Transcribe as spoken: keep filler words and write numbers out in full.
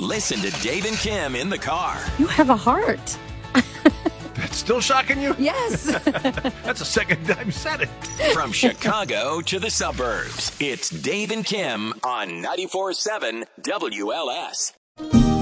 Listen to Dave and Kim in the car. You have a heart. That's still shocking you? Yes. That's the second time you said it. From Chicago to the suburbs, it's Dave and Kim on ninety-four point seven W L S.